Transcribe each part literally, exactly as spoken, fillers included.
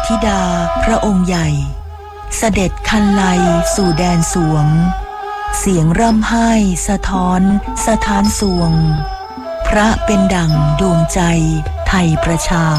ธิดาพระองค์ใหญ่เสด็จคันไลสู่แดนสวงเสียงร่ำไห้สะท้อนสะท้านสวงพระเป็นดั่งดวงใจไทยประชา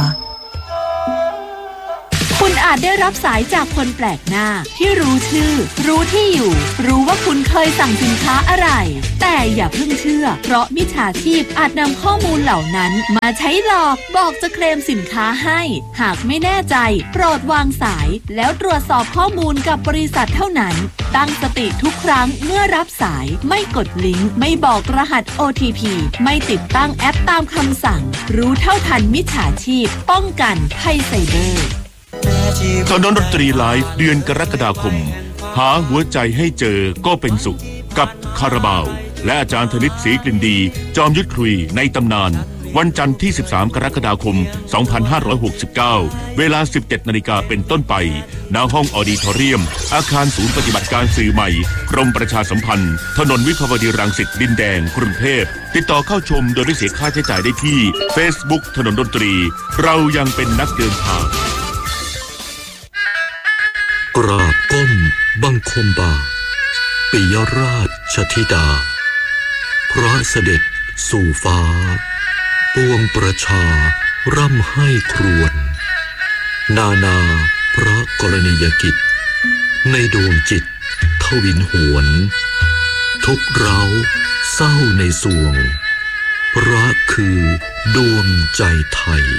คุณอาจได้รับสายจากคนแปลกหน้าที่รู้ชื่อรู้ที่อยู่รู้ว่าคุณเคยสั่งสินค้าอะไรแต่อย่าเพิ่งเชื่อเพราะมิจฉาชีพอาจนำข้อมูลเหล่านั้นมาใช้หลอกบอกจะเคลมสินค้าให้หากไม่แน่ใจโปรดวางสายแล้วตรวจสอบข้อมูลกับบริษัทเท่านั้นตั้งสติทุกครั้งเมื่อรับสายไม่กดลิงก์ไม่บอกรหัส โอ ที พี ไม่ติดตั้งแอปตามคำสั่งรู้เท่าทันมิจฉาชีพป้องกันภัยไซเบอร์ตอนดนตรีไลฟ์เดือนกรกฎาคมหาหัวใจให้เจอก็เป็นสุขกับคาราบาวและอาจารย์ธนิตศรีกลิ่นดีจอมยุทธคุยในตำนานวันจันทร์ที่สิบสามกรกฎาคมสองพันห้าร้อยหกสิบเก้าเวลา สิบเจ็ดนาฬิกาเป็นต้นไปณห้องออดิทอเรียมอาคารศูนย์ปฏิบัติการสื่อใหม่กรมประชาสัมพันธ์ถนนวิภาวดีรังสิตดินแดงกรุงเทพติดต่อเข้าชมโดยไม่เสียค่าใช้จ่ายได้ที่ Facebook ถนนดนตรีเรายังเป็นนักเดินทางกราบก้มบังคมบาปิยราชธิดาพระเสด็จสู่ฟ้าปวงประชาร่ำให้ครวญนานาพระกรณียกิจในดวงจิตทวินหวนทุกเร้าเศร้าในสวงพระคือดวงใจไทย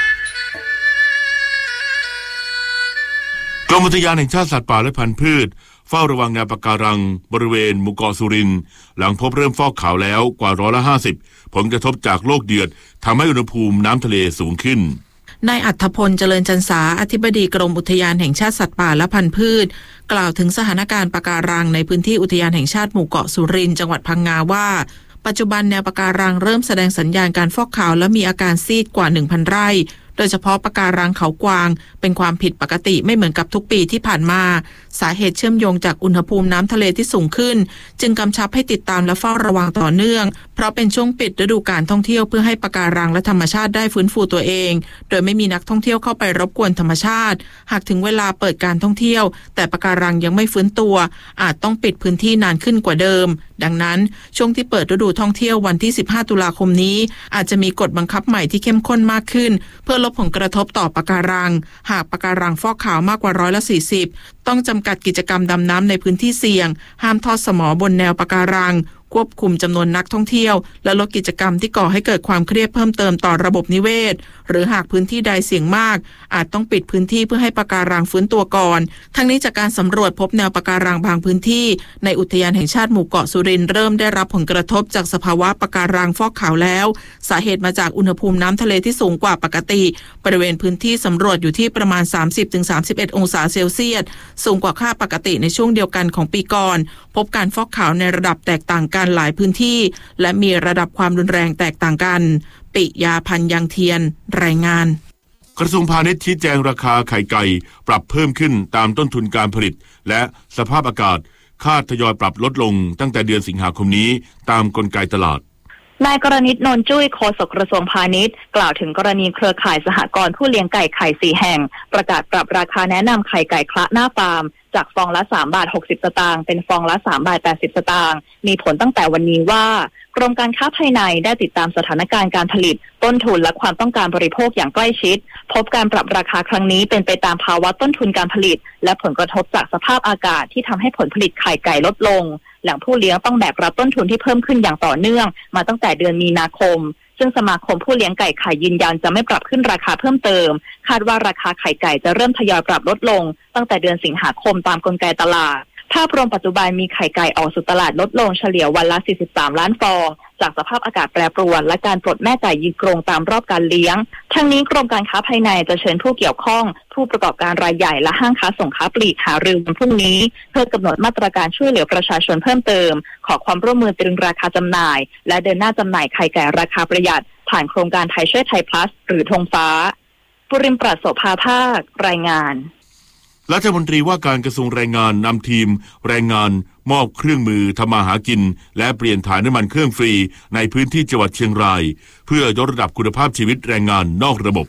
กรมอุทยานแห่งชาติสัตว์ป่าและพันธุ์พืชเฝ้าระวังแนวปะการังบริเวณหมู่เกาะสุรินทร์หลังพบเริ่มฟอกขาวแล้วกว่าร้อยละห้าสิบผลกระทบจากโลกเดือดทำให้อุณหภูมิน้ำทะเลสูงขึ้นนายอัธพลเจริญจันสาอธิบดีกรมอุทยานแห่งชาติสัตว์ป่าและพันธุ์พืชกล่าวถึงสถานการณ์ปะการังในพื้นที่อุทยานแห่งชาติหมู่เกาะสุรินทร์จังหวัดพังงาว่าปัจจุบันแนวปะการังเริ่มแสดงสัญญาณการฟอกขาวและมีอาการซีดกว่า หนึ่งพัน ไร่โดยเฉพาะปะการังเขากวางเป็นความผิดปกติไม่เหมือนกับทุกปีที่ผ่านมาสาเหตุเชื่อมโยงจากอุณหภูมิน้ำทะเลที่สูงขึ้นจึงกำชับให้ติดตามและเฝ้าระวังต่อเนื่องเพราะเป็นช่วงปิดฤดูกาลท่องเที่ยวเพื่อให้ปะการังและธรรมชาติได้ฟื้นฟูตัวเองโดยไม่มีนักท่องเที่ยวเข้าไปรบกวนธรรมชาติหากถึงเวลาเปิดการท่องเที่ยวแต่ปะการังยังไม่ฟื้นตัวอาจต้องปิดพื้นที่นานขึ้นกว่าเดิมดังนั้นช่วงที่เปิดฤดูท่องเที่ยววันที่สิบห้าตุลาคมนี้อาจจะมีกฎบังคับใหม่ที่เข้มข้นมากขึ้นเพื่อลดผลกระทบต่อปะการังหากปะการังฟอกขาวมากกว่าร้อยละสี่สิบต้องจำกัดกิจกรรมดำน้ำในพื้นที่เสี่ยงห้ามทอดสมอบนแนวปะการังควบคุมจำนวนนักท่องเที่ยวและลดกิจกรรมที่ก่อให้เกิดความเครียดเพิ่มเติมต่อระบบนิเวศหรือหากพื้นที่ใดเสี่ยงมากอาจต้องปิดพื้นที่เพื่อให้ปะการังฟื้นตัวก่อนทั้งนี้จากการสำรวจพบแนวปะการังบางพื้นที่ในอุทยานแห่งชาติหมู่เกาะสุรินทร์เริ่มได้รับผลกระทบจากสภาวะปะการังฟอกขาวแล้วสาเหตุมาจากอุณหภูมิน้ำทะเลที่สูงกว่าปกติบริเวณพื้นที่สำรวจอยู่ที่ประมาณ สามสิบถึงสามสิบเอ็ด องศาเซลเซียสสูงกว่าค่าปกติในช่วงเดียวกันของปีก่อนพบการฟอกขาวในระดับแตกต่างกันหลายพื้นที่และมีระดับความรุนแรงแตกต่างกันปิยาพันธ์ยังเทียนรายงานกระทรวงพาณิชย์ชี้แจงราคาไข่ไก่ปรับเพิ่มขึ้นตามต้นทุนการผลิตและสภาพอากาศคาดทยอยปรับลดลงตั้งแต่เดือนสิงหาคมนี้ตามกลไกตลาดนายกรณิต นนท์จุ้ยโฆษกกระทรวงพาณิชย์กล่าวถึงกรณีเครือข่ายสหกรณ์ผู้เลี้ยงไก่ไข่สี่แห่งประกาศปรับราคาแนะนำไข่ไก่คละหน้าฟาร์มจากฟองละสามบาทหกสิบสตางค์เป็นฟองละสามบาทแปดสิบสตางค์มีผลตั้งแต่วันนี้ว่ากรมการค้าภายในได้ติดตามสถานการณ์การผลิตต้นทุนและความต้องการบริโภคอย่างใกล้ชิดพบการปรับราคาครั้งนี้เป็นไปตามภาวะต้นทุนการผลิตและผลกระทบจากสภาพอากาศที่ทำให้ผลผลิตไข่ไก่ลดลงแหล่งผู้เลี้ยงต้องแบกรับต้นทุนที่เพิ่มขึ้นอย่างต่อเนื่องมาตั้งแต่เดือนมีนาคมซึ่งสมาคมผู้เลี้ยงไก่ไข่ยืนยันจะไม่ปรับขึ้นราคาเพิ่มเติมคาดว่าราคาไข่ไก่จะเริ่มทยอยปรับลดลงตั้งแต่เดือนสิงหาคมตามกลไกตลาดภาพรวมปัจจุบันมีไข่ไก่ออกสู่ตลาดลดลงเฉลี่ยวันละสี่สิบสามล้านฟองจากสภาพอากาศแปรปรวนและการปลดแม่ไก่ยืนกรงตามรอบการเลี้ยงทั้งนี้กรมการค้าภายในจะเชิญผู้เกี่ยวข้องผู้ประกอบการรายใหญ่และห้างค้าส่งค้าปลีกหารือวันพรุ่งนี้เพื่อกำหนดมาตรการช่วยเหลือประชาชนเพิ่มเติมขอความร่วมมือตรึงราคาจำหน่ายและเดินหน้าจำหน่ายไข่ไก่ราคาประหยัดผ่านโครงการไทยช่วยไทยพลัสหรือธงฟ้าปุริมปราศโสภาภาครายงานรัฐมนตรีว่าการกระทรวงแรงงานนำทีมแรงงานมอบเครื่องมือทำมาหากินและเปลี่ยนถ่ายน้ำมันเครื่องฟรีในพื้นที่จังหวัดเชียงรายเพื่อยกระดับคุณภาพชีวิตแรงงานนอกระบบ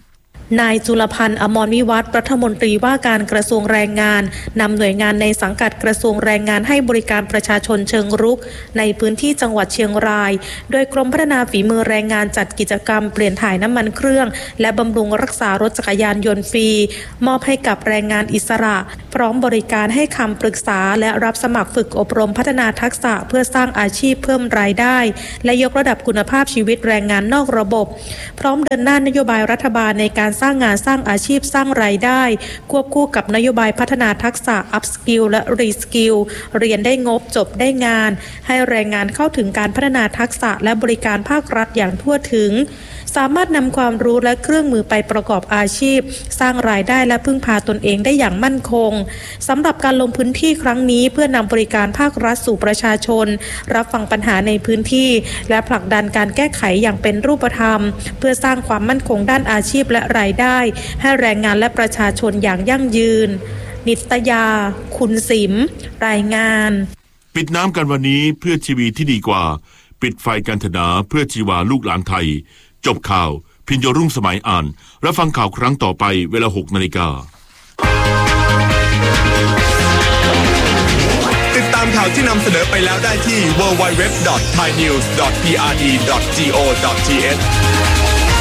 นายจุลพันธ์อมรวิวัฒน์รัฐมนตรีว่าการกระทรวงแรงงานนำหน่วยงานในสังกัดกระทรวงแรงงานให้บริการประชาชนเชิงรุกในพื้นที่จังหวัดเชียงรายโดยกรมพัฒนาฝีมือแรงงานจัดกิจกรรมเปลี่ยนถ่ายน้ำมันเครื่องและบำรุงรักษารถจักรยานยนต์ฟรีมอบให้กับแรงงานอิสระพร้อมบริการให้คำปรึกษาและรับสมัครฝึกอบรมพัฒนาทักษะเพื่อสร้างอาชีพเพิ่มรายได้และยกระดับคุณภาพชีวิตแรงงานนอกระบบพร้อมเดินหน้านโยบายรัฐบาลในการสร้างงานสร้างอาชีพสร้างรายได้ควบคู่กับนโยบายพัฒนาทักษะ อัพสกิล และ รีสกิล เรียนได้งบจบได้งานให้แรงงานเข้าถึงการพัฒนาทักษะและบริการภาครัฐอย่างทั่วถึงสามารถนำความรู้และเครื่องมือไปประกอบอาชีพสร้างรายได้และพึ่งพาตนเองได้อย่างมั่นคงสำหรับการลงพื้นที่ครั้งนี้เพื่อนำบริการภาครัฐสู่ประชาชนรับฟังปัญหาในพื้นที่และผลักดันการแก้ไขอย่างเป็นรูปธรรมเพื่อสร้างความมั่นคงด้านอาชีพและรายได้ให้แรงงานและประชาชนอย่างยั่งยืนนิตยาคุณสิมรายงานปิดน้ำกันวันนี้เพื่อชีวิตที่ดีกว่าปิดไฟกันธนาเพื่อชีวาลูกหลานไทยจบข่าวพิญโยรุ่งสมัยอ่านรับฟังข่าวครั้งต่อไปเวลา หกนาฬิกาติดตามข่าวที่นำเสนอไปแล้วได้ที่ ดับเบิลยู ดับเบิลยู ดับเบิลยู ดอท ไทยนิวส์ ดอท พี อาร์ ดี ดอท โก ดอท ที เอช